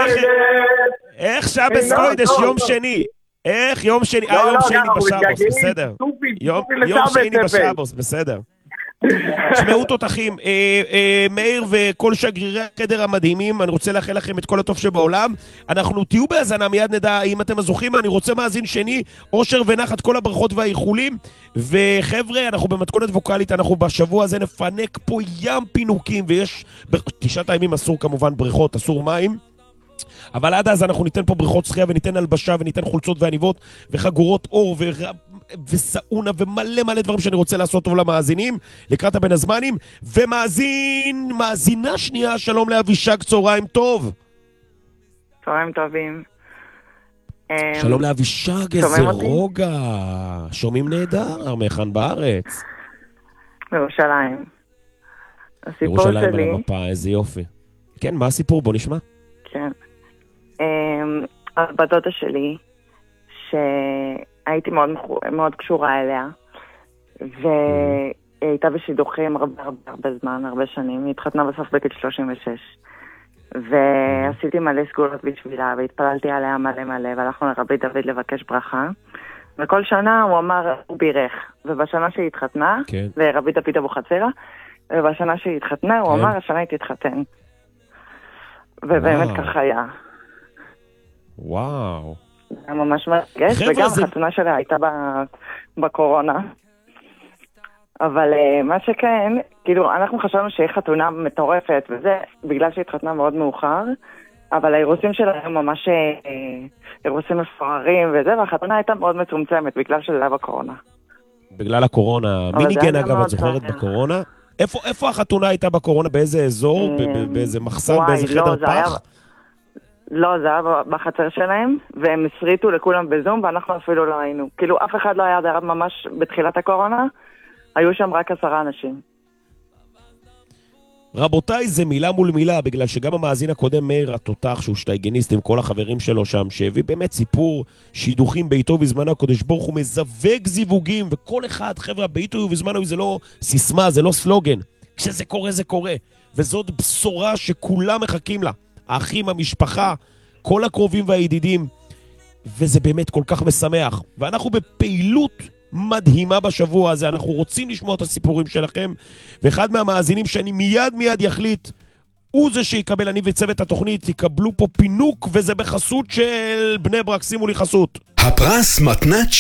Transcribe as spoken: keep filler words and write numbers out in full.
לכם? איך שבס קוידש יום שני? איך יום שני? אה, יום שני בשבוס, בסדר. יום שני בשבוס, בסדר. שמעו תותחים, מאיר וכל שגרירי הקדר המדהימים, אני רוצה לאחל לכם את כל הטוב שבעולם. אנחנו תהיו בהזנה, מיד נדע אם אתם הזוכים. אני רוצה מאזין שני, אושר ונחת, כל הברכות והאיחולים. וחבר'ה, אנחנו במתכונת ווקלית, אנחנו בשבוע הזה נפנק פה ים פינוקים, ויש תשעת הימים אסור כמובן בריכות, אסור מים, אבל עד אז אנחנו ניתן פה בריכות שחייה וניתן הלבשה וניתן חולצות ועניבות וחגורות אור ו... וסאונה ומלא מלא דברים שאני רוצה לעשות טוב למאזינים לקראת הבין הזמנים. ומאזין, מאזינה שנייה, שלום לאבישג, צהריים טוב. צהריים טובים. שלום לאבישג, איזה רוגע. שומעים נהדר, מהיכן בארץ? בירושלים. הסיפור ירושלים שלי... על המפה, איזה יופי. כן, מה הסיפור? בוא נשמע. כן. בת דודה שלי, שהייתי מאוד, מאוד קשורה אליה, והיא הייתה בשידוכים הרבה הרבה הרבה זמן, הרבה שנים. היא התחתנה בסוף בגיל שלושים ושש. ועשיתי מלא סגולות בשבילה, והתפללתי עליה מלא מלא, והלכנו לרבי דוד לבקש ברכה. וכל שנה הוא אמר, הוא בירך. ובשנה שהיא התחתנה, כן. לרבי דוד אבוחצירא, ובשנה שהיא התחתנה, הוא כן. אמר, השנה היא תתחתן. ובאמת כך היה. וואו. זה היה ממש מרגש, וגם זה... החתונה שלה הייתה בקורונה. אבל uh, מה שכן, כאילו, אנחנו חשבנו שהיא חתונה מטורפת, וזה בגלל שהיא התחתנה מאוד מאוחר, אבל האירוסים שלה היו ממש uh, אירוסים מפוארים וזה, והחתונה הייתה מאוד מצומצמת, בגלל שזה היה בקורונה. בגלל הקורונה. מי ניגן אגב, את זוכרת בקורונה? איפה, איפה החתונה הייתה בקורונה? באיזה אזור? באיזה מחסן? באיזה חדר פח? לא, זה היה בחצר שלהם, והם הסריטו לכולם בזום, ואנחנו אפילו לא היינו. כאילו, אף אחד לא היה דרך ממש בתחילת הקורונה, היו שם רק עשרה אנשים. רבותיי, זה מילה מול מילה, בגלל שגם המאזין הקודם, מאיר התותח, שהוא שטייגניסט עם כל החברים שלו שם, שהביא באמת סיפור שידוכים בעיתו בזמנו, הקודש ברוך הוא מזווג זיווגים, וכל אחד, חבר'ה, בעיתו ובזמנו זה לא סיסמה, זה לא סלוגן. כשזה קורה, זה קורה. וזאת בשורה שכולם מחכים לה. האחים, המשפחה, כל הקרובים והידידים, וזה באמת כל כך משמח. ואנחנו בפעילות מדהימה בשבוע הזה, אנחנו רוצים לשמוע את הסיפורים שלכם, ואחד מהמאזינים שאני מיד מיד יחליט, הוא זה שיקבל, אני וצוות התוכנית, יקבלו פה פינוק, וזה בחסות של בני ברק, שימו לי חסות. הפרס מתנת